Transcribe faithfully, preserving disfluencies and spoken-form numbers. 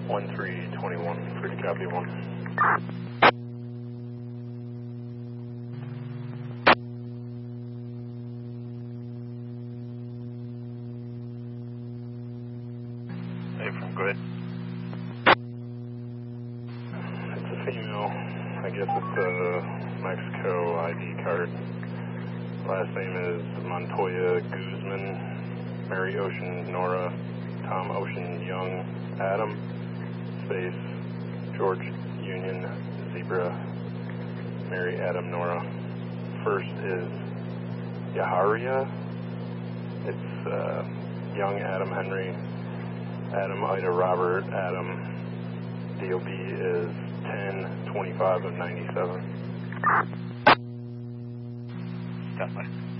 one three two one, free to copy one. Hey, from go ahead. It's a female. I guess it's a Mexico I D card. Last name is Montoya Guzman, Mary Ocean Nora, Tom Ocean Young, Adam, space, George Union Zebra, Mary Adam Nora. First is Yaharia. It's uh, Young Adam Henry, Adam Ida Robert Adam. D O B is ten twenty-five of ninety-seven. Definitely.